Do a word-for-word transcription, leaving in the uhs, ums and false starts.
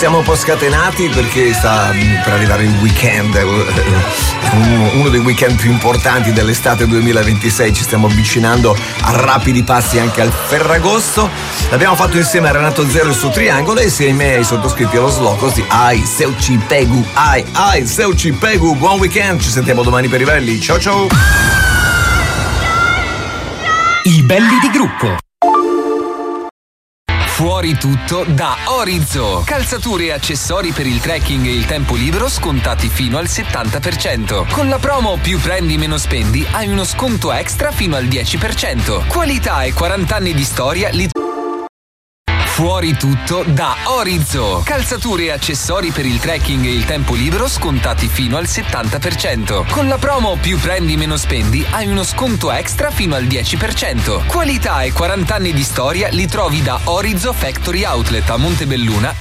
siamo un po' scatenati perché sta per arrivare il weekend, uno dei weekend più importanti dell'estate duemilaventisei. Ci stiamo avvicinando a rapidi passi anche al Ferragosto. L'abbiamo fatto insieme a Renato Zero e il suo triangolo e insieme ai sottoscritti allo Slocos di Ai Seu Ci Pegu. Ai Ai Seu Ci Pegu. Buon weekend, ci sentiamo domani per i belli. Ciao ciao. I belli di gruppo. Fuori tutto da Orizo. Calzature e accessori per il trekking e il tempo libero scontati fino al settanta per cento. Con la promo più prendi meno spendi hai uno sconto extra fino al dieci per cento. Qualità e quaranta anni di storia li Fuori tutto da Orizo. Calzature e accessori per il trekking e il tempo libero scontati fino al settanta per cento. Con la promo più prendi meno spendi hai uno sconto extra fino al dieci per cento. Qualità e quaranta anni di storia li trovi da Orizo Factory Outlet a Montebelluna